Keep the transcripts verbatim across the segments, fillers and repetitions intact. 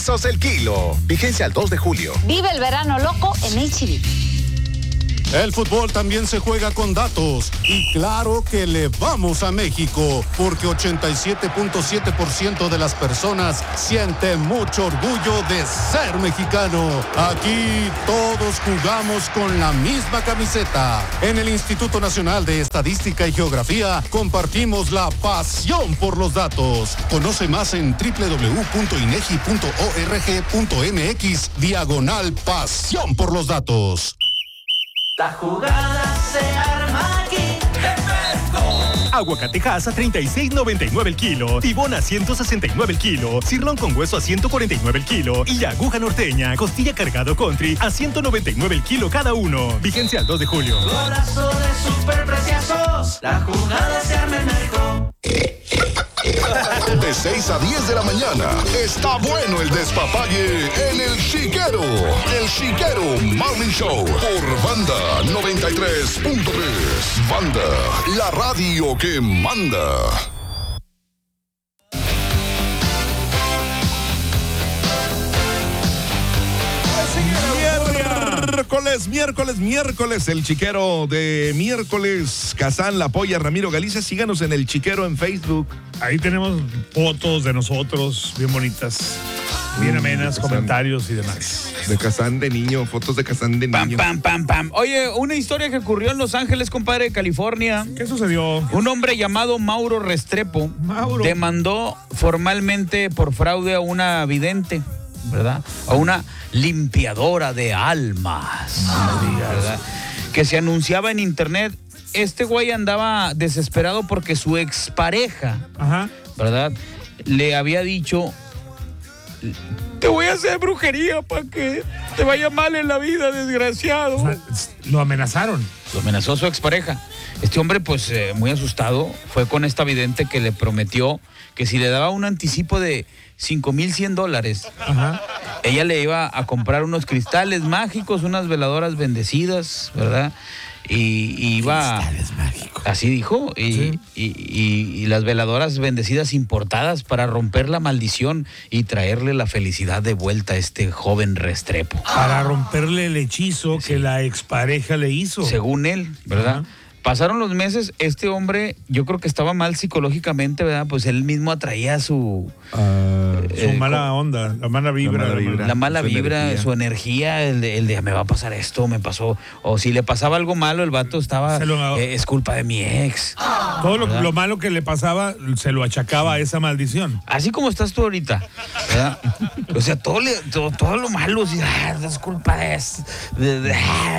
pesos el kilo. Vigencia al dos de julio. Vive el verano loco en H E B. El fútbol también se juega con datos y claro que le vamos a México porque ochenta y siete punto siete por ciento de las personas siente mucho orgullo de ser mexicano. Aquí todos jugamos con la misma camiseta. En el Instituto Nacional de Estadística y Geografía compartimos la pasión por los datos. Conoce más en doble u doble u doble u punto inegi punto org punto mx diagonal pasión por los datos. La jugada se arma aquí en Fesco. Aguacatejas a treinta y seis noventa y nueve el kilo, tibón a ciento sesenta y nueve el kilo, cirlón con hueso a ciento cuarenta y nueve el kilo y aguja norteña, costilla cargado country a ciento noventa y nueve el kilo cada uno. Vigencia al dos de julio. Golazo de superpreciosos. La jugada se arma en México. De seis a diez de la mañana está bueno el despapalle en El Chiquero. El Chiquero Morning Show por Banda noventa y tres punto tres. Banda, la radio que manda. Miércoles, miércoles, miércoles, el Chiquero de miércoles, Kazán, La Polla, Ramiro Galicia. Síganos en el Chiquero en Facebook. Ahí tenemos fotos de nosotros, bien bonitas, bien amenas, comentarios y demás. De Kazán de niño, fotos de Kazán de niño. Pam, pam, pam, pam. Oye, una historia que ocurrió en Los Ángeles, compadre, California. ¿Qué sucedió? Un hombre llamado Mauro Restrepo Mauro. demandó formalmente por fraude a una vidente, ¿verdad? A una limpiadora de almas, ¿verdad? Que se anunciaba en internet. Este güey andaba desesperado porque su expareja, Ajá. ¿verdad? Le había dicho: te voy a hacer brujería para que te vaya mal en la vida, desgraciado. O sea, lo amenazaron. Lo amenazó su expareja. Este hombre, pues, eh, muy asustado, fue con esta vidente que le prometió que si le daba un anticipo de cinco mil cien dólares, Ajá. ella le iba a comprar unos cristales mágicos, unas veladoras bendecidas, ¿verdad? Y, y iba... Cristales mágicos. Así dijo, y, Sí. y, y, y las veladoras bendecidas importadas para romper la maldición y traerle la felicidad de vuelta a este joven Restrepo. Para romperle el hechizo que la expareja le hizo. Según él, ¿verdad? Ajá. Pasaron los meses, este hombre, yo creo que estaba mal psicológicamente, ¿verdad? Pues él mismo atraía su... Uh, su eh, mala con, onda, la mala vibra. La mala vibra. La mala su vibra, energía. su energía, el de, el de me va a pasar esto, me pasó. O si le pasaba algo malo, el vato estaba, Se lo- eh, es culpa de mi ex. Todo lo, ¿verdad? lo malo que le pasaba se lo achacaba a esa maldición. Así como estás tú ahorita, ¿verdad? O sea, todo, le, todo, todo lo malo, sí, ah, es culpa de, de, de,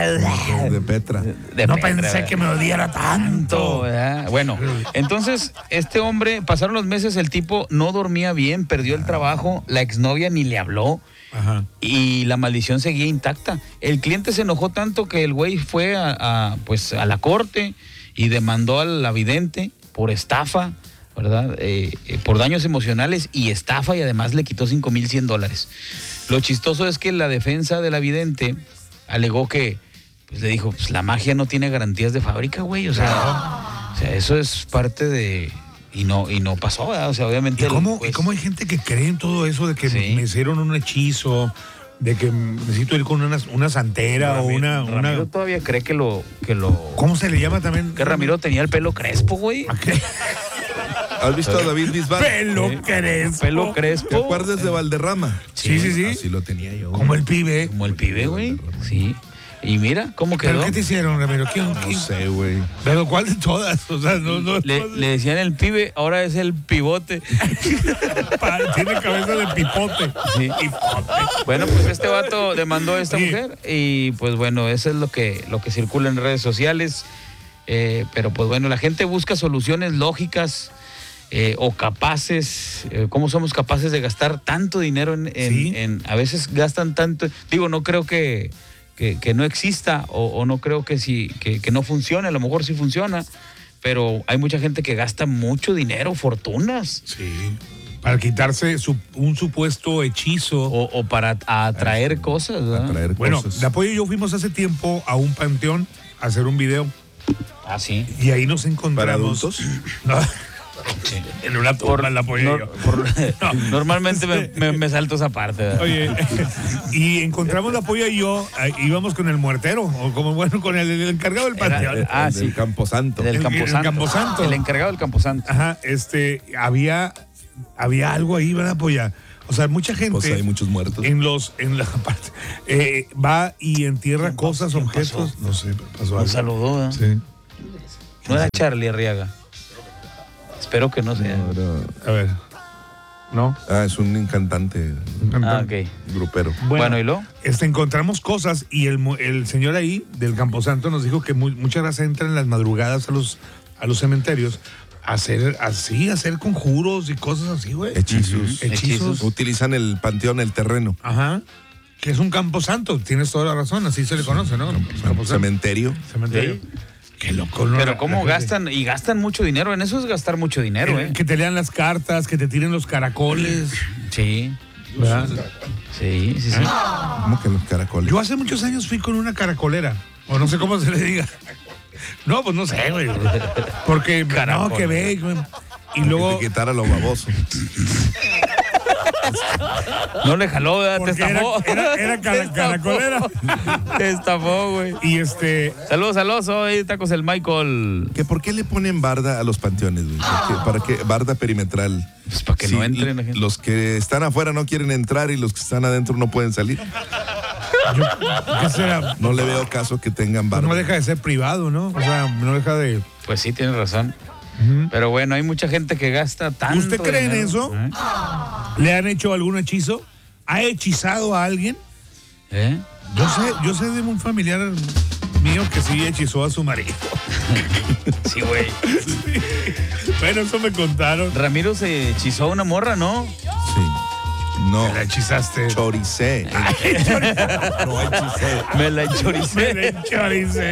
De Petra. de No Petra, pensé ¿verdad? que me odiara tanto. ¿verdad? Bueno, entonces este hombre, pasaron los meses, el tipo no dormía bien, perdió el trabajo, la exnovia ni le habló. Ajá. Y la maldición seguía intacta. El cliente se enojó tanto que el güey fue a, a, pues, a la corte y demandó al la vidente por estafa, ¿verdad? Eh, eh, por daños emocionales y estafa, y además le quitó cinco mil cien dólares. Lo chistoso es que la defensa de la vidente alegó que, pues le dijo, pues la magia no tiene garantías de fábrica, güey. O sea, o sea, eso es parte de... Y no, y no pasó, ¿verdad? O sea, obviamente... ¿Y cómo, pues, ¿Y cómo hay gente que cree en todo eso de que Sí. me hicieron un hechizo, de que necesito ir con una, una santera o una, una... Ramiro todavía cree que lo... Que lo ¿Cómo se le llama también? que Ramiro tenía el pelo crespo, güey. ¿A qué? ¿Has visto a David Bisbal? Pelo Sí. crespo. Pelo ¿Te crespo. acuerdas de Valderrama? Sí, sí, sí. Así lo tenía yo. Como el pibe. Como el pibe, güey. Sí. Y mira cómo ¿Pero quedó. qué te hicieron, Ramiro? ¿Quién, No quién? sé, güey. ¿Pero cuál de todas? O sea, no, no. Le, le decían el pibe, ahora es el pivote. Pa- Tiene cabeza de pipote. Sí. Bueno, pues este vato demandó a esta Sí. mujer y pues bueno, eso es lo que, lo que circula en redes sociales. Eh, pero pues bueno, la gente busca soluciones lógicas eh, o capaces. Eh, ¿Cómo somos capaces de gastar tanto dinero en, en, Sí. en- a veces gastan tanto? Digo, no creo que, que, que no exista o, o no creo que, sí, que, que no funcione. A lo mejor sí funciona, pero hay mucha gente que gasta mucho dinero, fortunas. Sí. Para quitarse su- un supuesto hechizo. O, o para atraer cosas, ¿verdad? Traer Bueno, cosas. de apoyo y yo fuimos hace tiempo a un panteón a hacer un video Ah, sí. y ahí nos encontramos. ¿Para adultos? No, Sí. En una tumba la apoyé no, yo. por- no, normalmente me, me- me salto esa parte. ¿verdad? Oye, y encontramos la polla y yo, eh, íbamos con el muertero, o como bueno, con el, el encargado del panteón. Era- ah, del sí. Camposanto. Del el- el Camposanto. Camposanto. El encargado del Camposanto. Ajá, este, había, había algo ahí, ¿verdad, polla? O sea, mucha gente. Pues hay muchos muertos. En los, en la parte, eh, va y entierra cosas, quién objetos. pasó? No sé, pero pasó Un algo. saludo. ¿verdad? Sí. No era Charlie Arriaga. Espero que no sea. A ver. ¿No? Ah, es un cantante Ah, ok. grupero. Bueno, ¿y luego? Este, encontramos cosas y el, mu- el señor ahí del Camposanto nos dijo que mu- mucha raza entra en las madrugadas a los, a los cementerios a hacer así, a hacer conjuros y cosas así, güey. Hechizos. Hechizos. Utilizan el panteón, el terreno. Ajá. Que es un Camposanto, tienes toda la razón, así se le conoce, ¿no? Camposanto. Cementerio. Cementerio. Qué loco, ¿no? Pero La- cómo la gente- gastan, y gastan mucho dinero, en eso es gastar mucho dinero, Eh, ¿eh? Que te lean las cartas, que te tiren los caracoles. Sí, ¿Verdad? sí, sí, sí. ¿Cómo que los caracoles? Yo hace muchos años fui con una caracolera, o no sé cómo se le diga. No, pues no sé, güey. Porque, Caracol. no, que ve, güey. Y Que luego, te quitara lo baboso. No le jaló, ¿verdad? Te porque era, estafó. era, era cara- Te estafó. caracolera. Te estafó, güey. Y este, Saludos, saludos, soy Tacos el Michael. ¿Que ¿Por qué le ponen barda a los panteones, güey? ¿Para qué, para qué? Barda perimetral. Pues para que Sí, no entren la l- gente. Los que están afuera no quieren entrar y los que están adentro no pueden salir. ¿qué será? No le veo caso que tengan Pues barda. no deja de ser privado, ¿no? O sea, no deja de... Pues sí, tienes razón. Pero bueno, hay mucha gente que gasta tanto. ¿Usted cree en dinero. eso? ¿Eh? ¿Le han hecho algún hechizo? ¿Ha hechizado a alguien? ¿Eh? Yo sé, yo sé de un familiar mío que sí hechizó a su marido. Sí, güey. Bueno, eso me contaron. Ramiro se hechizó a una morra, ¿no? Sí. No. Me la hechizaste. Choricé. No hechicé. Me la enchoricé. Me la enchoricé.